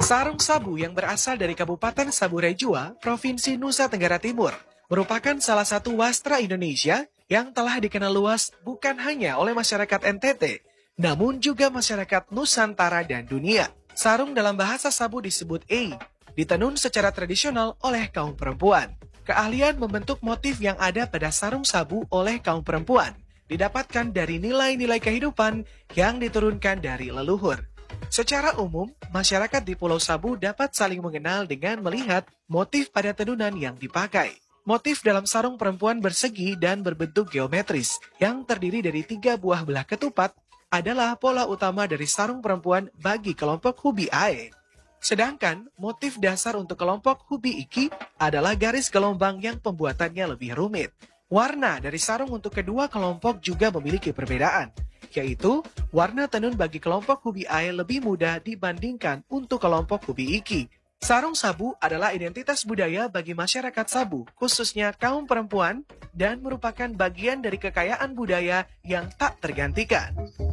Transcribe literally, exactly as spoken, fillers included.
Sarung sabu yang berasal dari Kabupaten Saburai Jua, Provinsi Nusa Tenggara Timur, merupakan salah satu wastra Indonesia yang telah dikenal luas bukan hanya oleh masyarakat N T T, namun juga masyarakat Nusantara dan dunia. Sarung dalam bahasa sabu disebut ei, ditenun secara tradisional oleh kaum perempuan. Keahlian membentuk motif yang ada pada sarung sabu oleh kaum perempuan didapatkan dari nilai-nilai kehidupan yang diturunkan dari leluhur. Secara umum, masyarakat di Pulau Sabu dapat saling mengenal dengan melihat motif pada tenunan yang dipakai. Motif dalam sarung perempuan bersegi dan berbentuk geometris yang terdiri dari tiga buah belah ketupat adalah pola utama dari sarung perempuan bagi kelompok Hubi Ae. Sedangkan motif dasar untuk kelompok Hubi Iki adalah garis gelombang yang pembuatannya lebih rumit. Warna dari sarung untuk kedua kelompok juga memiliki perbedaan, yaitu warna tenun bagi kelompok Hubi Ae lebih mudah dibandingkan untuk kelompok Hubi Iki. Sarung sabu adalah identitas budaya bagi masyarakat Sabu, khususnya kaum perempuan, dan merupakan bagian dari kekayaan budaya yang tak tergantikan.